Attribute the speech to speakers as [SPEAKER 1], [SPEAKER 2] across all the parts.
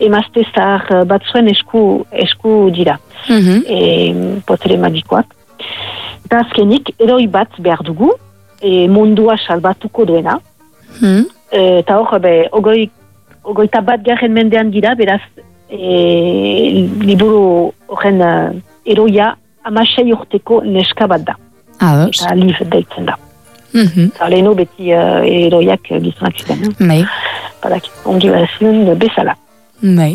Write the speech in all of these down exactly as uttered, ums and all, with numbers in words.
[SPEAKER 1] emazte zahar batzuen esku, esku dira.
[SPEAKER 2] Mhm.
[SPEAKER 1] E, potere magikoak. Eta azkenik, eroi bat behar dugu, e, mundua salbatuko duena.
[SPEAKER 2] Mhm.
[SPEAKER 1] Eta hor, be, ogoi, ogoita bat garren mendean gira, beraz, e, liburu horren uh, eroia amasei urteko neska bat da.
[SPEAKER 2] Ados.
[SPEAKER 1] Eta liv deitzen da.
[SPEAKER 2] Mhm.
[SPEAKER 1] Eta leheno beti uh, eroiak gizonak ziren.
[SPEAKER 2] Bai.
[SPEAKER 1] Badak, ongi bazien bezala.
[SPEAKER 2] Bai.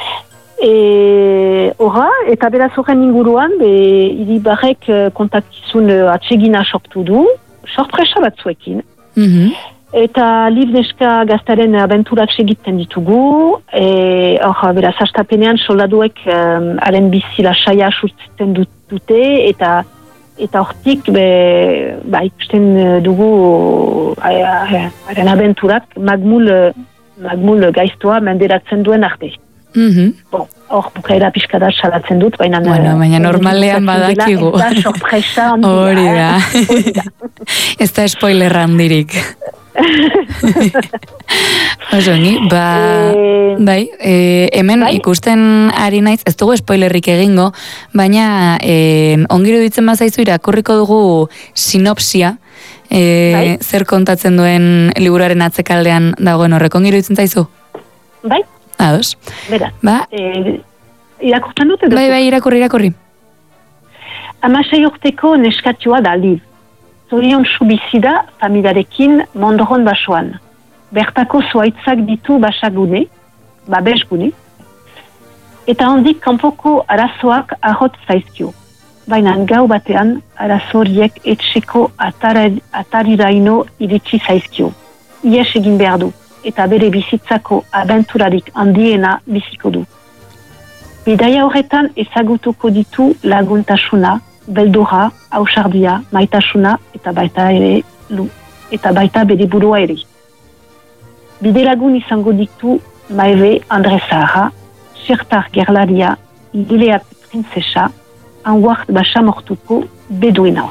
[SPEAKER 1] E, Horra, eta beraz horren inguruan, be, Iribarrek uh, kontaktizun uh, atsegina sortu du, sorpresa batzuekin.
[SPEAKER 2] Mhm.
[SPEAKER 1] Eta liv neska gaztaren abenturak segiten ditugu, e, hor, beraz, hastapenean soldaduek um, haren bizi lasaia surtzen dut, dute, eta eta hortik, be, ba, ikusten dugu haren abenturak magmul, magmul gaiztoa menderatzen duen arte.
[SPEAKER 2] Mhm.
[SPEAKER 1] Bon, hor, bukaera pixka da salatzen dut, baina...
[SPEAKER 2] Bueno, baina normalean badakigu.
[SPEAKER 1] Ez da sorpresa handia.
[SPEAKER 2] Hori da.
[SPEAKER 1] Hori da.
[SPEAKER 2] Ez da spoiler handirik. Oso, ni, ba,
[SPEAKER 1] E,
[SPEAKER 2] bai, e, hemen
[SPEAKER 1] bai?
[SPEAKER 2] ikusten ari naiz, ez dugu spoilerrik egingo, baina e, ongiro ditzen bazaizu irakurriko dugu sinopsia, e,
[SPEAKER 1] Bai?
[SPEAKER 2] zer kontatzen duen liburuaren atzekaldean dagoen horrek, ongiro ditzen zaizu?
[SPEAKER 1] Bai,
[SPEAKER 2] Ados.
[SPEAKER 1] bera.
[SPEAKER 2] Ba,
[SPEAKER 1] E, irakurtzen dut edo?
[SPEAKER 2] bai, bai, irakurri, irakurri.
[SPEAKER 1] Amasei urteko neskatioa da Liv. Zorion subizida familiarekin Mondoron basoan. Bertako zuaitzak ditu basagune, babesgune, eta handik kanpoko arazoak ahot zaizkio. Baina gau batean arazoriek etxeko atara- atariraino iritsi zaizkio. Ies egin behar du, eta bere bizitzako abenturarik handiena biziko du. Bidaia horretan ezagutuko ditu laguntasuna, beldurra, ausardia, maitasuna eta baita ere lu, eta baita bere burua ere. Bide lagun izango ditu Maeve Andrezara, Xertar Gerlaria, Gilead Princesa, Anwart Basamortuko Beduina.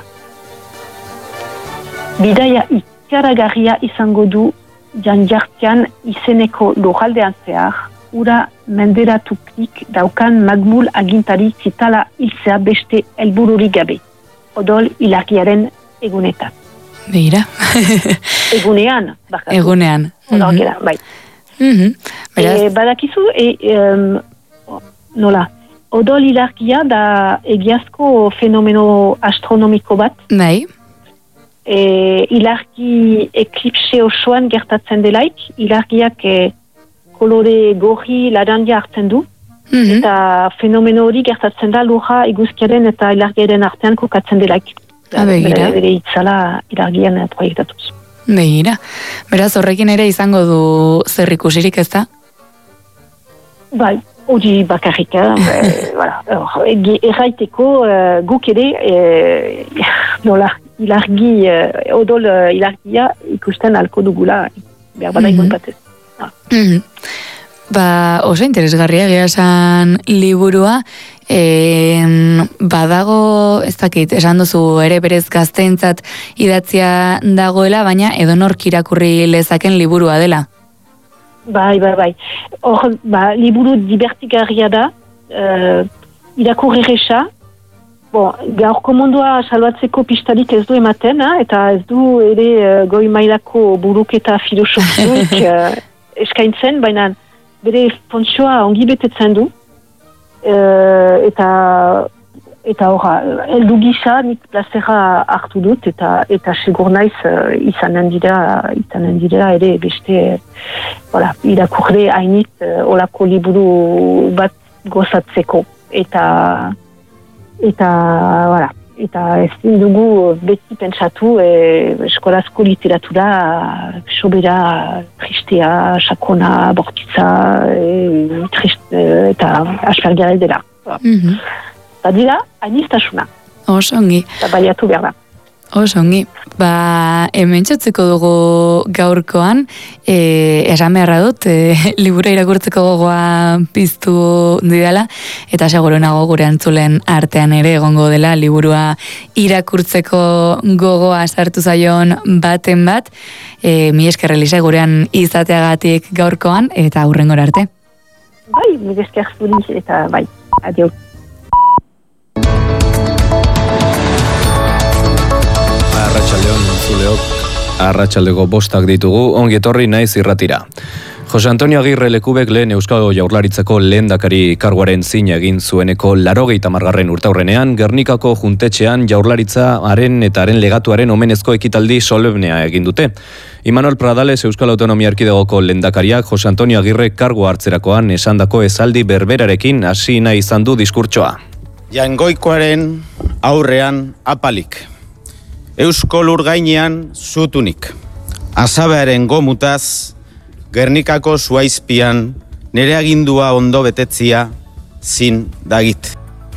[SPEAKER 1] Bidaia ikaragarria izango du Janjartian izeneko lurraldean zehar, ura menderatuklik daukan magmul agintari zitala hiltzea beste helbururik gabe. Odol ilargiaren egunetan.
[SPEAKER 2] Beira.
[SPEAKER 1] Egunean, bakatu.
[SPEAKER 2] Egunean.
[SPEAKER 1] Odol gera, bai.
[SPEAKER 2] Mhm. Beraz,
[SPEAKER 1] E, badakizu, e, em, nola, odol ilargia da egiazko fenomeno astronomiko bat,
[SPEAKER 2] bai.
[SPEAKER 1] e, ilargi eklipse osoan gertatzen delaik, ilargiak e, kolore gorri larandia hartzen du,
[SPEAKER 2] Mhm.
[SPEAKER 1] eta fenomeno hori gertatzen da lurra eguzkiaren eta ilargiaren artean kokatzen delaik.
[SPEAKER 2] Ah, begira.
[SPEAKER 1] Bere, bere itzala ilargian proiektatuz.
[SPEAKER 2] Begira. Beraz, horrekin ere izango du zer ikusirik, ez da?
[SPEAKER 1] Bai, hori bakarrik, eh, voilà. Egi- erraiteko eh, guk ere eh, nola, ilargi, eh, odol eh, ilargia ikusten alko dugula, behar bada
[SPEAKER 2] Mhm.
[SPEAKER 1] ikuntatez.
[SPEAKER 2] Mhm. Ba, oso interesgarria egia esan liburua, e, badago, ez dakit, esan duzu ere berez gazteentzat idatzia dagoela, baina edonork irakurri lezaken liburua dela.
[SPEAKER 1] Bai, bai, bai. Hor, ba, liburu divertigarria da, uh, irakurri erresa, bon, gaurko mundua salbatzeko pistarik ez du ematen, ha? Eta ez du ere uh, goi mailako buruketa filosofioik uh, eskaintzen, baina bere fontxoa ongi betetzen du, uh, eta eta horra, heldu gisa nik plazera hartu dut, eta eta segur naiz uh, izanen dira, izanen dira ere beste voilà, irakurre hainit uh, olako liburu bat gozatzeko. Eta eta voilà, eta ezin dugu beti pentsatu e, eskolazko literatura sobera, tristea, sakona, bortitza e, trist, e, eta aspergera dela.
[SPEAKER 2] Mhm.
[SPEAKER 1] Eta dira, hainiztasuna,
[SPEAKER 2] Oso ongi.
[SPEAKER 1] eta baliatu behar da.
[SPEAKER 2] Oso ongi. Ba, hemen txotzeko dugu gaurkoan, e, esan beharra dut, e, libura irakurtzeko gogoa piztu didala, eta seguro nago gure antzulen artean ere egongo dela liburua irakurtzeko gogoa sartu zaion baten bat, e, mi esker Elisa gurean izateagatik gaurkoan, eta hurrengora arte.
[SPEAKER 1] bai, mire esker zuri, eta bai, adio.
[SPEAKER 3] Arratsaldeon zuleok, arratsaldeko bostak ditugu, ongi etorri naiz irratira. Jose Antonio Agirre Lekubek lehen Euskal Jaurlaritzako lehendakari karguaren zin egin zueneko laurogeita hamargarren urteurrenean, Gernikako juntetxean Jaurlaritzaren eta haren legatuaren omenezko ekitaldi solemnea egin dute. Imanol Pradales Euskal Autonomia Erkidegoko lehendakariak Jose Antonio Agirre kargu hartzerakoan esandako esaldi berberarekin hasi nahi izan du diskurtsoa.
[SPEAKER 4] Jaingoikoaren aurrean apalik, Eusko lur gainean zutunik, asabearen gomutaz, Gernikako zuaizpian nere agindua ondo betetzia zin dagit.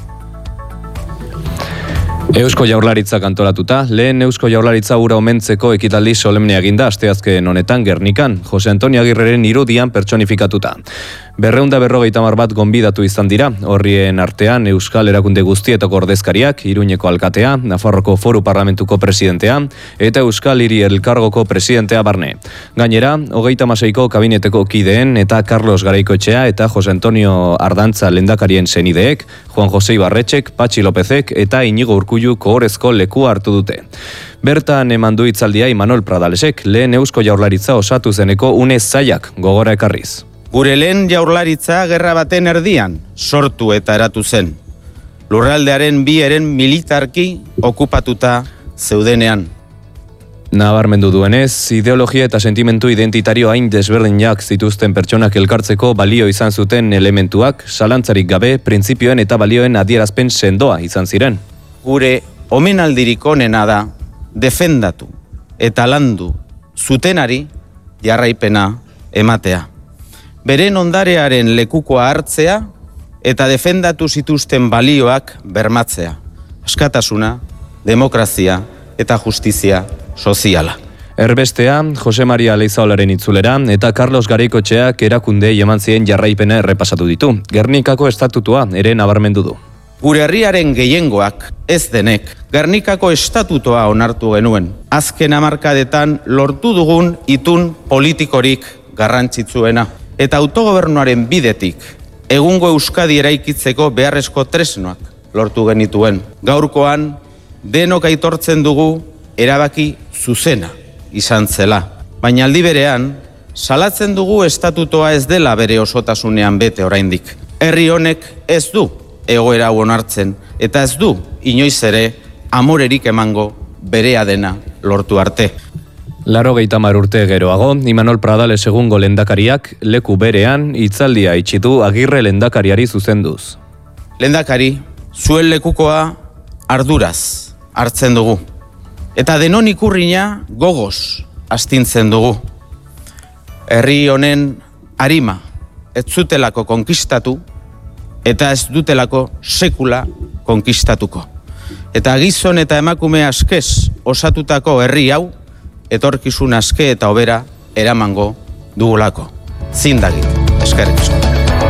[SPEAKER 3] Eusko Jaurlaritzak antolatuta, lehen Eusko Jaurlaritza ura omentzeko ekitaldi solemnea eginda asteazken honetan Gernikan, Jose Antonio Agirreren irudian pertsonifikatuta. Berreunda berrogeita hamar bat gonbidatu izan dira, horrien artean Euskal Erakunde guztietako ordezkariak, Iruñeko alkatea, Nafarroko Foru Parlamentuko presidentea, eta Euskal Hiri Elkargoko presidentea barne. Gainera, hogeita hamaseiko kabineteko kideen eta Carlos Garaikoetxea eta Jose Antonio Ardantza lehendakarien senideek, Juan Jose Ibarretxek, Patxi Lopezek eta Inigo Urkullu kohorezko leku hartu dute. Bertan eman du hitzaldia Imanol Pradalesek, lehen Eusko Jaurlaritza osatu zeneko une zailak gogora ekarriz.
[SPEAKER 4] Gure lehen jaurlaritza gerra baten erdian sortu eta eratu zen. Lurraldearen bi eren militarki okupatuta zeudenean.
[SPEAKER 3] Nabarmendu duenez, ideologia eta sentimentu identitario hain desberdinak zituzten pertsonak elkartzeko balio izan zuten elementuak, salantzarik gabe, printzipioen eta balioen adierazpen sendoa izan ziren.
[SPEAKER 4] Gure omenaldirik onena da defendatu eta landu zutenari jarraipena ematea. Beren ondarearen lekukoa hartzea eta defendatu zituzten balioak bermatzea. Askatasuna, demokrazia eta justizia soziala.
[SPEAKER 3] Erbestea, Jose Maria Leizaolaren itzulera eta Carlos Garaikoetxeak erakunde eman zien jarraipena errepasatu ditu. Gernikako estatutua ere nabarmendu du.
[SPEAKER 4] Gure herriaren gehiengoak ez denek Gernikako estatutoa onartu genuen. Azken hamarkadetan lortu dugun itun politikorik garrantzitsuena. Eta autogobernuaren bidetik, egungo Euskadi eraikitzeko beharrezko tresnoak lortu genituen. Gaurkoan, denok aitortzen dugu erabaki zuzena izan zela. Baina aldi berean, salatzen dugu estatutoa ez dela bere osotasunean bete oraindik. Herri honek ez du egoera hau onartzen, eta ez du inoiz ere amorerik emango berea dena lortu arte.
[SPEAKER 3] Laurogeita hamar urte geroago, Imanol Pradales egungo lehendakariak leku berean hitzaldia itxitu Agirre lehendakariari zuzenduz.
[SPEAKER 4] Lehendakari, zuen lekukoa arduraz hartzen dugu. Eta denon ikurrina gogoz astintzen dugu. Herri honen arima ez zutelako konkistatu eta ez dutelako sekula konkistatuko. Eta gizon eta emakume askez osatutako herri hau etorkizun aske eta hobera eramango dugulako. Zindagit, eskerrik asko.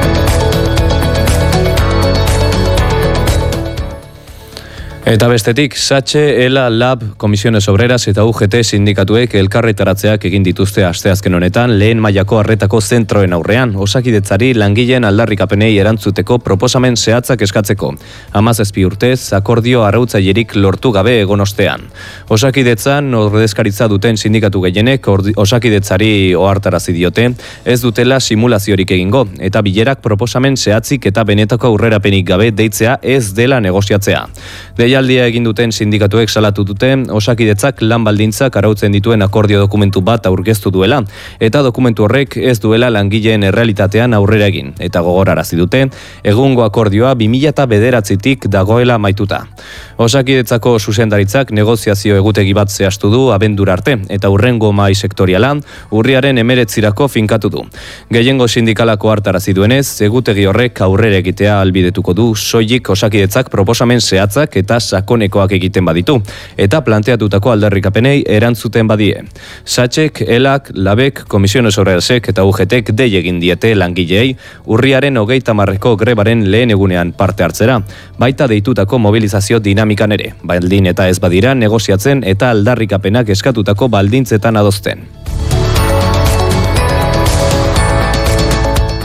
[SPEAKER 3] Eta bestetik, Satxe, Ela, Lab, Komisiones Obreras eta U G T sindikatuek elkarretaratzeak egin dituzte asteazken honetan lehen mailako arretako zentroen aurrean, Osakidetzari langileen aldarrikapenei erantzuteko proposamen zehatzak eskatzeko. Hamazazpi urtez, akordio arautzailerik lortu gabe egon ostean. Osakidetzan ordezkaritza duten sindikatu gehienek Osakidetzari ohartarazi diote, ez dutela simulaziorik egingo, eta bilerak proposamen zehatzik eta benetako aurrerapenik gabe deitzea ez dela negoziatzea. Deialdia egin duten sindikatuek salatu dute Osakidetzak lan baldintzak arautzen dituen akordio dokumentu bat aurkeztu duela, eta dokumentu horrek ez duela langileen errealitatean aurrera egin, eta gogorarazi dute, egungo akordioa bi mila bederatzitik dagoela maituta. Osakidetzako zuzendaritzak negoziazio egutegi bat zehaztu du abendura arte, eta hurrengo mahai sektoriala urriaren hemeretzirako finkatu du. Gehiengo sindikalako hartarazi duenez, egutegi horrek aurrera egitea albidetuko du soilik Osakidetzak proposamen zehatzak eta sakonekoak egiten baditu, eta planteatutako aldarrikapenei erantzuten badie. Satxek, Elak, Labek, Komisiones Obrerasek eta U G Tek dei egin diete langileei urriaren hogeita hamarreko grebaren lehen egunean parte hartzera, baita deitutako mobilizazio dinamikan ere, baldin eta ez badira negoziatzen eta aldarrikapenak eskatutako baldintzetan adosten.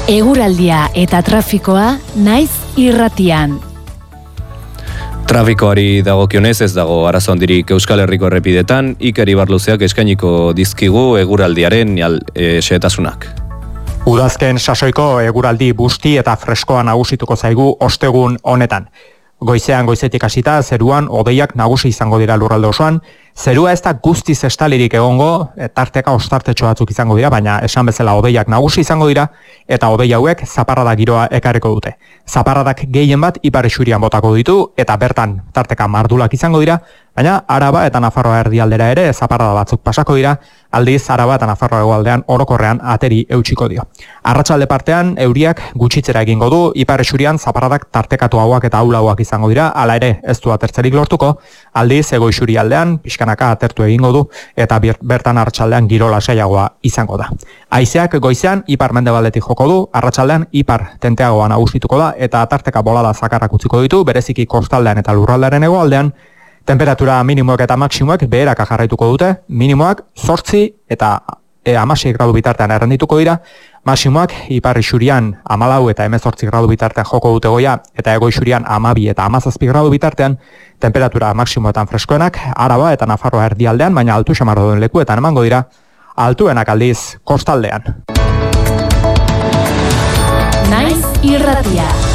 [SPEAKER 5] Eguraldia eta trafikoa naiz irratian.
[SPEAKER 3] Trafikoari dagokionez ez dago arazo handirik Euskal Herriko errepidetan, Iker Ibarluzeak eskainiko dizkigu eguraldiaren e, xehetasunak.
[SPEAKER 6] Udazken sasoiko eguraldi busti eta freskoa nagusituko zaigu ostegun honetan. Goizean goizetik hasita zeruan hodeiak nagusi izango dira lurralde osoan. Zerua ez da guztiz estalirik egongo, tarteka ostartetxo batzuk izango dira, baina esan bezala hodeiak nagusi izango dira eta hodei hauek zaparrada giroa ekarriko dute. Zaparradak gehien bat ipar isurian botako ditu eta bertan tarteka mardulak izango dira, baina Araba eta Nafarroa erdialdera ere zaparrada batzuk pasako dira, aldiz Araba eta Nafarroa hegoaldean orokorrean ateri eutsiko dio. Arratsalde partean euriak gutxitzera egingo du, ipar isurian zaparradak tartekatuagoak eta ahulagoak izango dira, hala ere ez du atertzerik lortuko, aldiz hego isurialdean pixkanaka atertu egingo du eta bertan arratsaldean giro lasaiagoa izango da. Haizeak goizean ipar mendebaldetik joko du, arratsaldean ipar tenteagoa nagusituko da eta tarteka bolada zakarrak utziko ditu, bereziki kostaldean eta lurraldearen hegoaldean. Temperatura minimoak eta maksimoak beheraka jarraituko dute, minimoak zortzi eta e, hamasei gradu bitartean errendituko dira, maksimoak ipar isurian hamalau eta hemezortzi gradu bitartean joko dute goia, eta hego isurian hamabi eta hamazazpi gradu bitartean, temperatura maksimoetan freskoenak, Araba eta Nafarroa erdialdean, baina altu xamarro duen lekuetan emango dira, altuenak aldiz kostaldean.
[SPEAKER 5] Naiz irratia.